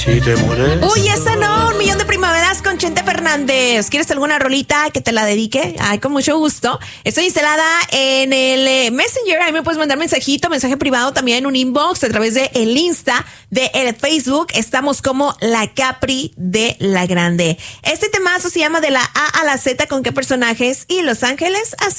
Si te mueres. Uy, esa no, 1,000,000 de primaveras con Chente Fernández. ¿Quieres alguna rolita que te la dedique? Ay, con mucho gusto. Estoy instalada en el Messenger. Ahí me puedes mandar mensajito, mensaje privado, también un inbox a través de el Insta, de el Facebook. Estamos como La Capri de La Grande. Este temazo se llama De la A a la Z, ¿con qué personajes? Y Los Ángeles Azules.